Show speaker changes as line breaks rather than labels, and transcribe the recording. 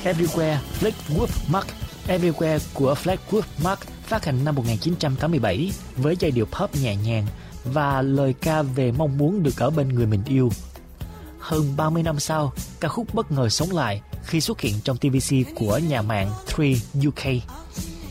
Everywhere Fleetwood Mac. Everywhere của Fleetwood Mac phát hành năm 1987 với giai điệu pop nhẹ nhàng và lời ca về mong muốn được ở bên người mình yêu. Hơn 30 năm sau, ca khúc bất ngờ sống lại khi xuất hiện trong TVC của nhà mạng 3UK.